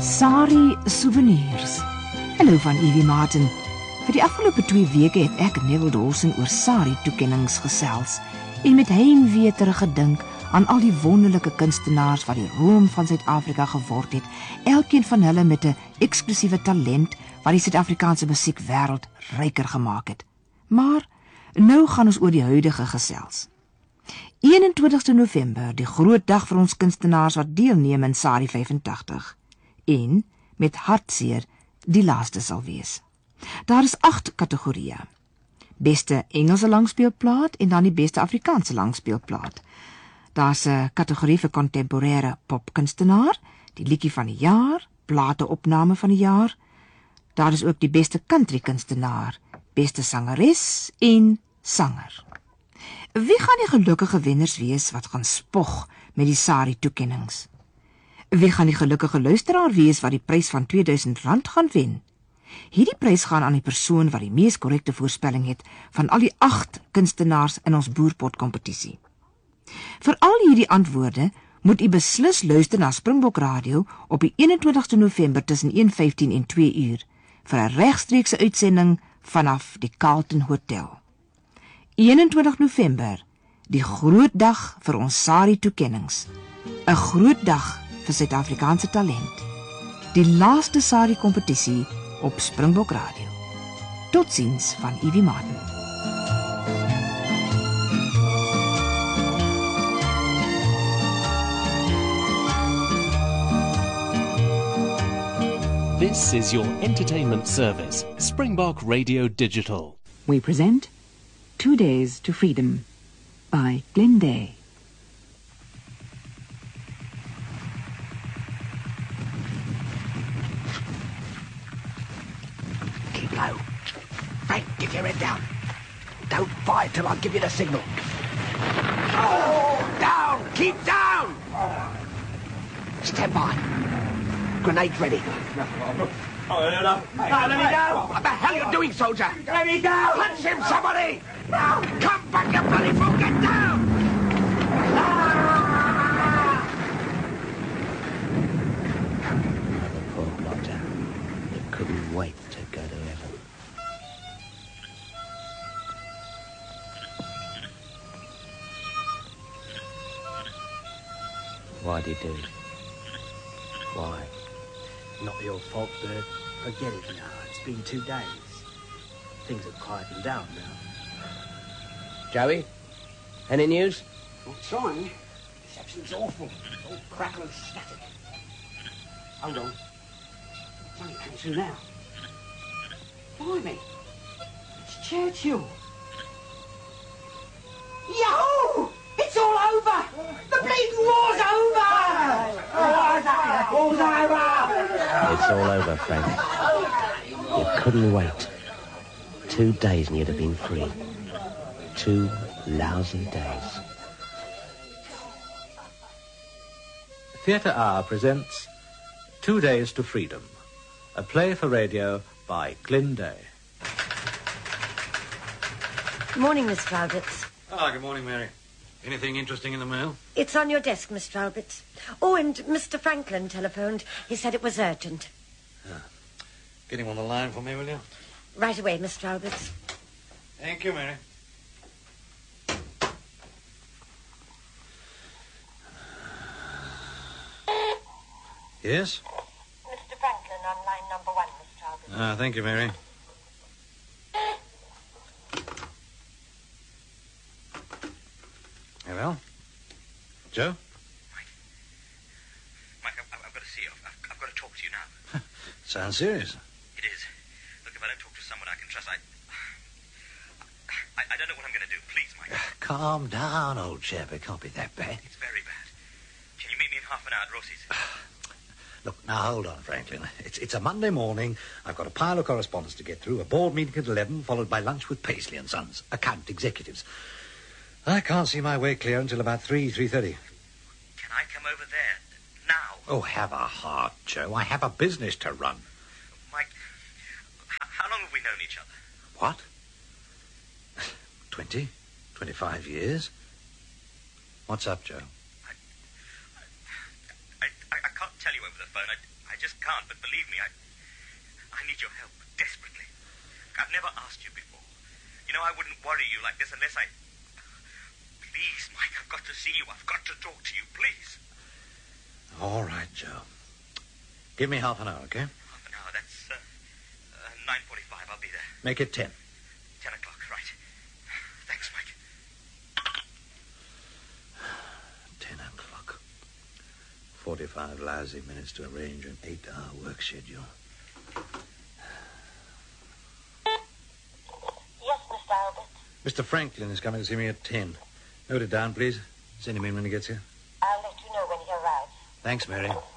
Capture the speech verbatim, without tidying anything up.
Sari Souvenirs. Hallo van Evie Martin. Vir die afgelope twee weke het ek Neville Dawson oor Sari toekennings gesels en met heimwee teruggedink aan al die wonderlike kunstenaars wat die roem van Suid-Afrika geword het, elkeen van hulle met 'n eksklusiewe talent wat die Suid-Afrikaanse musiekwêreld ryker gemaak het. Maar nou gaan ons oor die huidige gesels. eenentwintigste November, die groot dag vir ons kunstenaars wat deelneem in Sari vyfentagtig. En, met hartseer, die laaste sal wees. Daar is agt kategorieë. Beste Engelse langspeelplaat en dan die beste Afrikaanse langspeelplaat. Daar's 'n kategorie vir kontemporêre popkunstenaar, die liedjie van die jaar, plateopname van die jaar. Daar is ook die beste country kunstenaar, beste sangeres en sanger. Wie gaan die gelukkige wenners wees wat gaan spog met die Sari toekennings? Wie gaan die gelukkige luisteraar wees wat die prys van tweeduisend rand gaan wen? Hierdie prys gaan aan die persoon wat die mees korrekte voorspelling het van al die agt kunstenaars in ons boerpot kompetisie. Vir al hierdie antwoorde moet u beslis luister na Springbok Radio op die eenentwintigste November tussen een vyftien en twee uur vir 'n regstreekse uitsending vanaf die Carlton Hotel. eenentwintig November, die groot dag vir ons Sari toekennings. 'n Groot dag vir Suid-Afrikaanse talent. Die laaste Sari kompetisie op Springbok Radio. Totsiens van Evie Martin. This is your entertainment service, Springbok Radio Digital. We present Two Days to Freedom by Glenn Day. Keep low. Frank, get your head down. Don't fire till I give you the signal. Oh, down! Keep down! Stand by. Grenades ready. Oh, no, no. Hey, no, let me go! What the hell are you doing, soldier? Let me go! Punch him, somebody! Come back, you bloody fool! Get down! Ah! Poor Blotter. He couldn't wait to go to heaven. Why'd he do it? Why? Not your fault, Bert. Forget it now. It's been two days. Things have quietened down now. Joey? Any news? Not trying. Reception's awful. It's all crackle and static. Hold on. It's only coming through now. Blimey. It's Churchill. Yahoo! It's all over! The bleeding war's over! War's over! War's over! It's all over, Frank. You couldn't wait. Two days and you'd have been free. Two lousy days. Theatre Hour presents Two Days to Freedom, a play for radio by Glenn Day. Good morning, Miss Trowbridge. Ah, good morning, Mary. Anything interesting in the mail? It's on your desk, Miss Trowbridge. Oh, and Mister Franklin telephoned. He said it was urgent. Ah. Get him on the line for me, will you? Right away, Miss Trowbridge. Thank you, Mary. Yes? Mister Franklin on line number one, Miss Trowbridge. Ah, thank you, Mary. Hey, well? Joe? Mike. Mike, I've, I've got to see you. I've, I've got to talk to you now. Sounds serious. It is. Look, if I don't talk to someone I can trust, I... I, I don't know what I'm going to do. Please, Mike. Calm down, old chap. It can't be that bad. It's very bad. Can you meet me in half an hour at Rossi's? Look, now, hold on, Franklin. It's it's a Monday morning. I've got a pile of correspondence to get through, a board meeting at eleven, followed by lunch with Paisley and Sons, account executives. I can't see my way clear until about three, three thirty. Can I come over there now? Oh, have a heart, Joe. I have a business to run. Mike, h- how long have we known each other? What? Twenty? Twenty-five years? What's up, Joe? I, I, I can't tell you over the phone. I, I just can't, but believe me, I, I need your help desperately. I've never asked you before. You know, I wouldn't worry you like this unless I... Please, Mike, I've got to see you. I've got to talk to you, please. All right, Joe. Give me half an hour, okay? Half an hour, that's uh, uh, nine forty-five. I'll be there. Make it ten. Ten o'clock, right. Thanks, Mike. Ten o'clock. Forty-five lousy minutes to arrange an eight-hour work schedule. Yes, Mister Albert. Mister Franklin is coming to see me at ten. Note it down, please. Send him in when he gets here. I'll let you know when he arrives. Thanks, Mary.